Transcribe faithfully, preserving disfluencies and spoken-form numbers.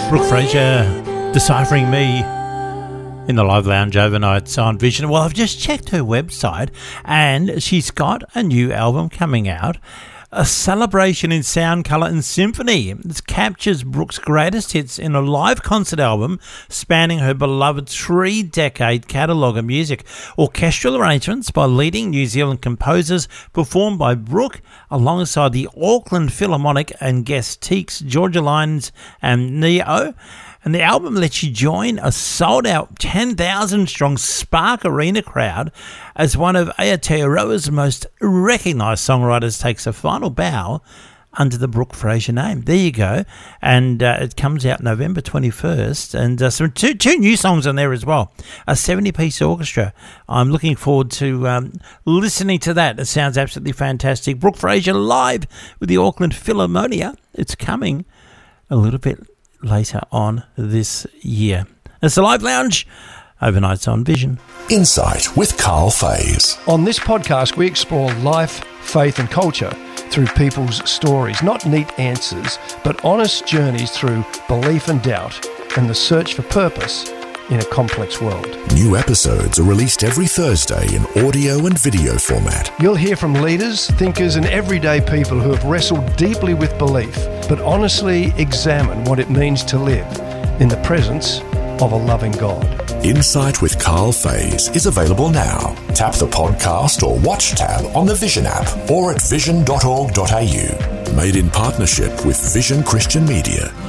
Brooke Fraser, Deciphering Me, in the Live Lounge overnight on Vision. Well, I've just checked her website and she's got a new album coming out, a celebration in sound, colour and symphony. This captures Brooke's greatest hits in a live concert album spanning her beloved three-decade catalogue of music. Orchestral arrangements by leading New Zealand composers performed by Brooke alongside the Auckland Philharmonic and guest Teeks, Georgia Lines and Neo. And the album lets you join a sold-out ten thousand strong Spark Arena crowd as one of Aotearoa's most recognised songwriters takes a final bow under the Brooke Fraser name. There you go. And uh, it comes out November twenty-first. And uh, some two, two new songs on there as well. A seventy-piece orchestra. I'm looking forward to um, listening to that. It sounds absolutely fantastic. Brooke Fraser live with the Auckland Philharmonia. It's coming a little bit later on this year. It's the Live Lounge, overnights on Vision. Insight with Carl Fays. On this podcast, we explore life, faith and culture through people's stories. Not neat answers, but honest journeys through belief and doubt and the search for purpose in a complex world. New episodes are released every Thursday in audio and video format. You'll hear from leaders, thinkers and everyday people who have wrestled deeply with belief, but honestly examine what it means to live in the presence of a loving God. Insight with Carl Fays is available now. Tap the podcast or watch tab on the Vision app or at vision dot org dot a u. Made in partnership with Vision Christian Media.